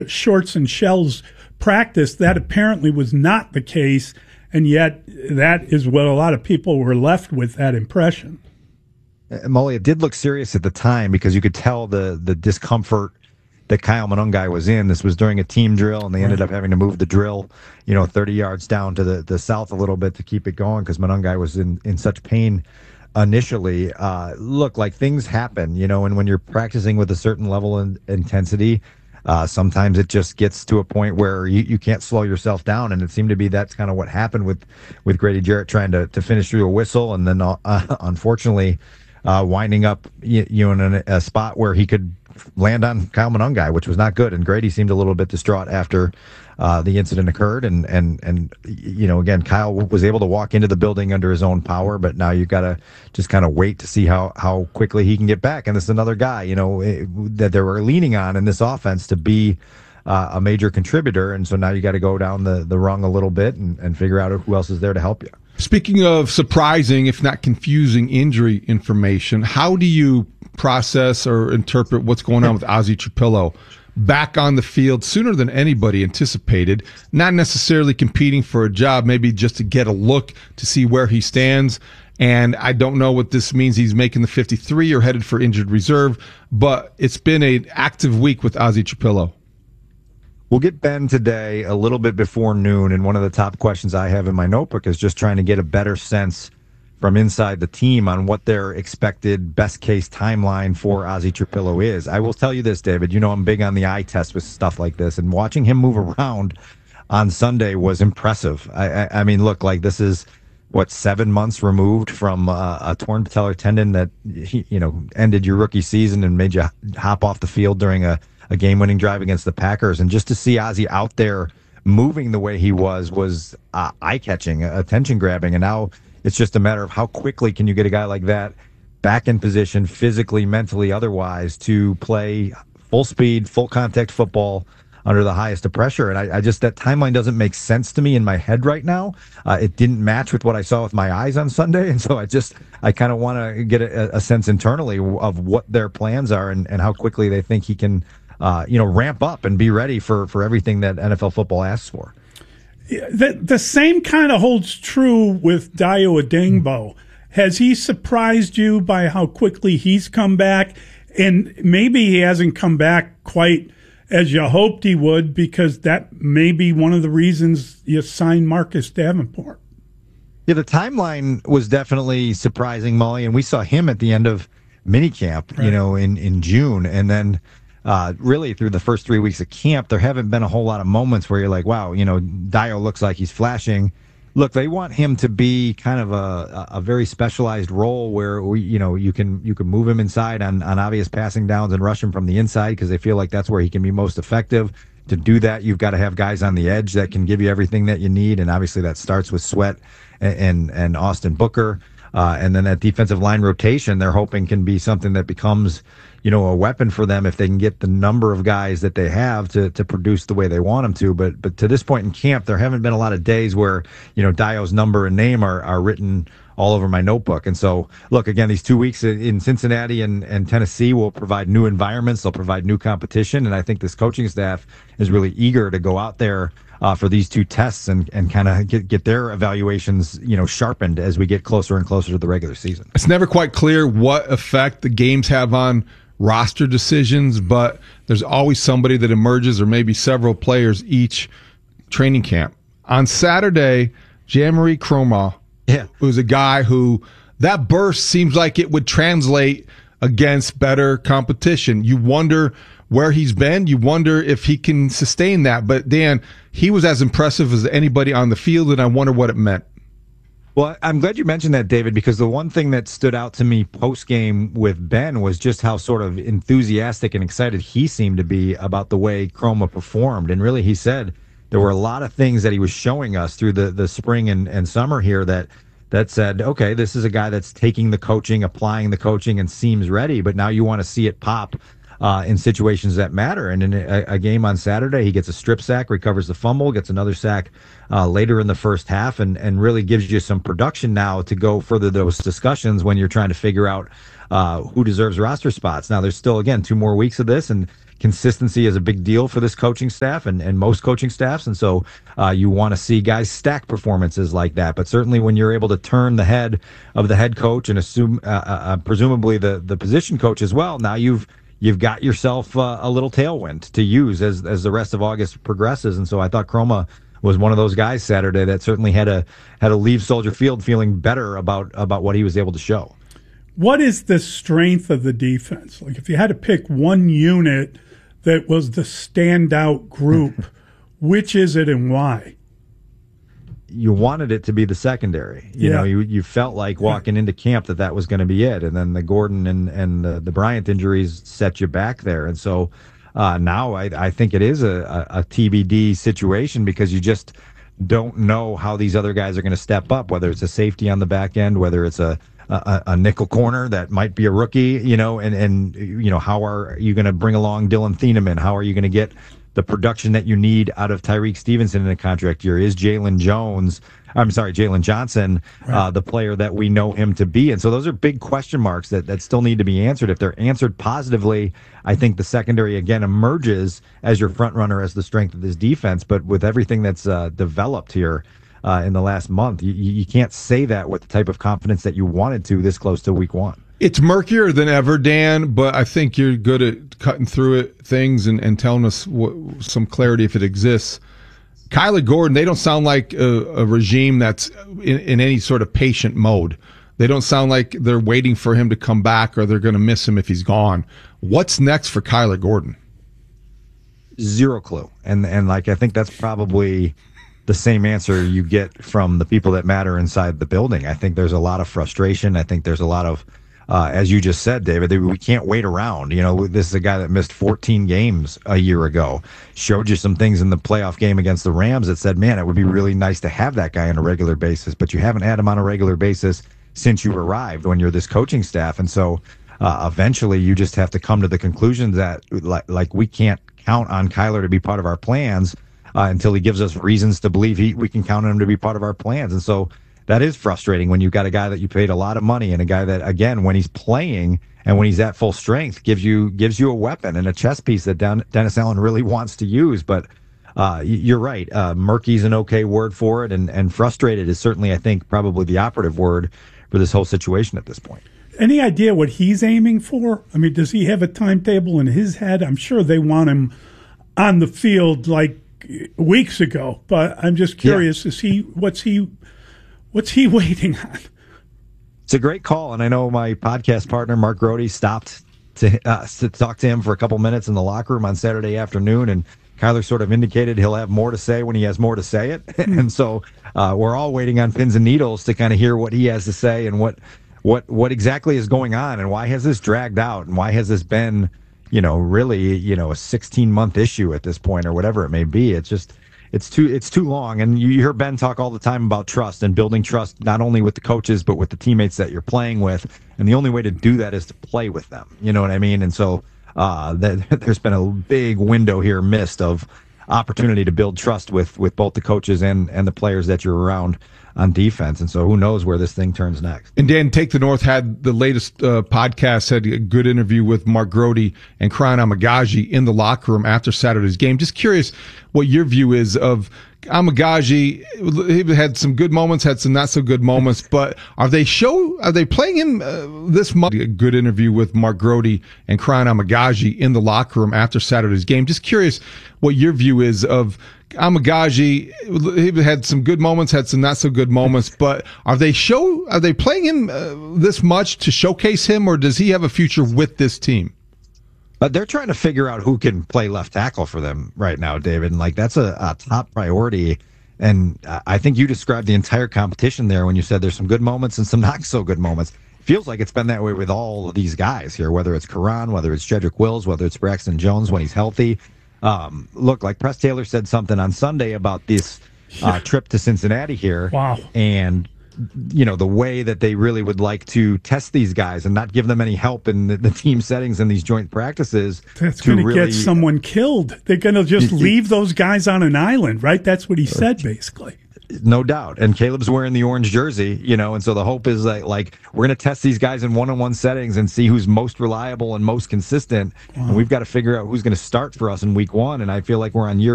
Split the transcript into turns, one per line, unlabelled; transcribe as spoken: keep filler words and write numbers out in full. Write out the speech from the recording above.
shorts and shells practice. That apparently was not the case, and yet that is what a lot of people were left with, that impression.
Uh, Molly, it did look serious at the time because you could tell the the discomfort that Kyle Monangai was in. This was during a team drill, and they ended up having to move the drill, you know, thirty yards down to the, the south a little bit to keep it going because Monangai was in, in such pain initially. Uh, look, like things happen, you know, and when you're practicing with a certain level of intensity, uh, sometimes it just gets to a point where you, you can't slow yourself down, and it seemed to be that's kind of what happened with, with Grady Jarrett trying to, to finish through a whistle, and then uh, unfortunately uh, winding up you, you know, in a, a spot where he could land on Kyle Monangai, which was not good. And Grady seemed a little bit distraught after uh, the incident occurred. And, and, and, you know, again, Kyle was able to walk into the building under his own power, but now you've got to just kind of wait to see how, how quickly he can get back. And this is another guy, you know, it, that they were leaning on in this offense to be uh, a major contributor. And so now you got to go down the, the rung a little bit and, and figure out who else is there to help you.
Speaking of surprising, if not confusing injury information, how do you process or interpret what's going on with Ozzy Trapilo? Back on the field sooner than anybody anticipated, not necessarily competing for a job, maybe just to get a look to see where he stands. And I don't know what this means. He's making the fifty-three or headed for injured reserve, but it's been an active week with Ozzy Trapilo.
We'll get Ben today a little bit before noon, and one of the top questions I have in my notebook is just trying to get a better sense from inside the team on what their expected best-case timeline for Ozzy Trapilo is. I will tell you this, David. You know I'm big on the eye test with stuff like this, and watching him move around on Sunday was impressive. I, I, I mean, look, like this is, what, seven months removed from uh, a torn patellar tendon that, you know, ended your rookie season and made you hop off the field during a a game-winning drive against the Packers. And just to see Ozzy out there moving the way he was was uh, eye-catching, attention-grabbing. And now it's just a matter of how quickly can you get a guy like that back in position, physically, mentally, otherwise, to play full-speed, full-contact football under the highest of pressure. And I, I just, that timeline doesn't make sense to me in my head right now. Uh, it didn't match with what I saw with my eyes on Sunday. And so I just, I kind of want to get a, a sense internally of what their plans are and, and how quickly they think he can Uh, you know, ramp up and be ready for, for everything that N F L football asks for.
The, the same kind of holds true with Dayo Adengbo. Has he surprised you by how quickly he's come back? And maybe he hasn't come back quite as you hoped he would, because that may be one of the reasons you signed Marcus Davenport.
Yeah, the timeline was definitely surprising, Molly, and we saw him at the end of minicamp, right, you know, in, in June. And then Uh, really, through the first three weeks of camp, there haven't been a whole lot of moments where you're like, wow, you know, Dio looks like he's flashing. Look, they want him to be kind of a, a very specialized role where, we, you know, you can you can move him inside on, on obvious passing downs and rush him from the inside because they feel like that's where he can be most effective. To do that, you've got to have guys on the edge that can give you everything that you need, and obviously that starts with Sweat and and, and Austin Booker. Uh, and then that defensive line rotation, they're hoping can be something that becomes, you know, a weapon for them if they can get the number of guys that they have to to produce the way they want them to. But but to this point in camp, there haven't been a lot of days where, you know, Dio's number and name are, are written all over my notebook. And so, look, again, these two weeks in Cincinnati and, and Tennessee will provide new environments. They'll provide new competition. And I think this coaching staff is really eager to go out there Uh, for these two tests and, and kind of get, get their evaluations, you know, sharpened as we get closer and closer to the regular season.
It's never quite clear what effect the games have on roster decisions, but there's always somebody that emerges, or maybe several players each training camp. On Saturday, Jean-Marie Croma,
yeah,
who's a guy who, that burst seems like it would translate against better competition. You wonder where he's been. You wonder if he can sustain that. But, Dan, he was as impressive as anybody on the field, and I wonder what it meant.
Well, I'm glad you mentioned that, David, because the one thing that stood out to me post-game with Ben was just how sort of enthusiastic and excited he seemed to be about the way Croma performed. And really, he said there were a lot of things that he was showing us through the, the spring and, and summer here that that said, okay, this is a guy that's taking the coaching, applying the coaching, and seems ready, but now you want to see it pop uh, in situations that matter. And in a, a game on Saturday, he gets a strip sack, recovers the fumble, gets another sack uh, later in the first half, and, and really gives you some production now to go further those discussions when you're trying to figure out uh, who deserves roster spots. Now, there's still, again, two more weeks of this, and consistency is a big deal for this coaching staff and, and most coaching staffs. And so uh, you want to see guys stack performances like that. But certainly when you're able to turn the head of the head coach and assume uh, uh, presumably the, the position coach as well, now you've you've got yourself uh, a little tailwind to use as, as the rest of August progresses. And so I thought Chroma was one of those guys Saturday that certainly had to, had to leave Soldier Field feeling better about, about what he was able to show.
What is the strength of the defense? Like if you had to pick one unit that was the standout group, which is it and why?
You wanted it to be the secondary. You
yeah.
know, you you felt like walking into camp that that was going to be it. And then the Gordon and, and the, the Bryant injuries set you back there. And so uh, now I, I think it is a, a, a T B D situation because you just don't know how these other guys are going to step up, whether it's a safety on the back end, whether it's a A, a nickel corner that might be a rookie, you know, and, and you know, how are you going to bring along Dylan Thieneman? How are you going to get the production that you need out of Tyreek Stevenson in a contract year? Is Jalen Jones, I'm sorry, Jalen Johnson, right. uh, the player that we know him to be? And so those are big question marks that, that still need to be answered. If they're answered positively, I think the secondary again emerges as your front runner, as the strength of this defense. But with everything that's uh, developed here, Uh, in the last month, you, you can't say that with the type of confidence that you wanted to this close to week one.
It's murkier than ever, Dan, but I think you're good at cutting through it, things and, and telling us what, some clarity if it exists. Kyler Gordon, they don't sound like a, a regime that's in, in any sort of patient mode. They don't sound like they're waiting for him to come back or they're going to miss him if he's gone. What's next for Kyler Gordon?
Zero clue. And, and like, I think that's probably the same answer you get from the people that matter inside the building. I think there's a lot of frustration. I think there's a lot of, uh, as you just said, David, we can't wait around. You know, this is a guy that missed fourteen games a year ago, showed you some things in the playoff game against the Rams that said, man, it would be really nice to have that guy on a regular basis, but you haven't had him on a regular basis since you arrived when you're this coaching staff. And so uh, eventually you just have to come to the conclusion that like, like we can't count on Kyler to be part of our plans Uh, until he gives us reasons to believe he we can count on him to be part of our plans. And so that is frustrating when you've got a guy that you paid a lot of money and a guy that, again, when he's playing and when he's at full strength, gives you gives you a weapon and a chess piece that Dan, Dennis Allen really wants to use. But uh, you're right. Uh, murky's an okay word for it, and, and frustrated is certainly, I think, probably the operative word for this whole situation at this point.
Any idea what he's aiming for? I mean, does he have a timetable in his head? I'm sure they want him on the field like weeks ago, but I'm just curious, yeah. is he what's he what's he waiting on?
It's a great call, and I know my podcast partner Mark Grody stopped to uh, to talk to him for a couple minutes in the locker room on Saturday afternoon, and Kyler sort of indicated he'll have more to say when he has more to say it. And so uh, we're all waiting on pins and needles to kind of hear what he has to say and what what what exactly is going on and why has this dragged out and why has this been, you know, really, you know, a sixteen month issue at this point or whatever it may be. It's just, it's too, it's too long. And you hear Ben talk all the time about trust and building trust, not only with the coaches, but with the teammates that you're playing with. And the only way to do that is to play with them. You know what I mean? And so, uh, that, there's been a big window here missed of opportunity to build trust with, with both the coaches and, and the players that you're around on defense. And so who knows where this thing turns next.
And Dan, Take the North had the latest uh, podcast, had a good interview with Mark Grody and Krion Amagaji in the locker room after Saturday's game. Just curious what your view is of Amagaji. He had some good moments, had some not so good moments, but are they show, are they playing him uh, this month? A good interview with Mark Grody and Krion Amagaji in the locker room after Saturday's game. Just curious what your view is of Amagaji. He had some good moments, had some not so good moments, but are they show, are they playing him uh, this much to showcase him, or does he have a future with this team?
But they're trying to figure out who can play left tackle for them right now, David. And like, that's a, a top priority. And I think you described the entire competition there when you said there's some good moments and some not so good moments. It feels like it's been that way with all of these guys here, whether it's Karan, whether it's Jedrick Wills, whether it's Braxton Jones when he's healthy. Um, look, like Press Taylor said something on Sunday about this uh, trip to Cincinnati here.
Wow.
And you know, the way that they really would like to test these guys and not give them any help in the, the team settings and these joint practices.
That's going to
really,
get someone killed. They're going to just leave those guys on an island, right? That's what he said, basically.
No doubt. And Caleb's wearing the orange jersey, you know, and so the hope is that, like, we're going to test these guys in one-on-one settings and see who's most reliable and most consistent. Wow. And we've got to figure out who's going to start for us in week one. And I feel like we're on year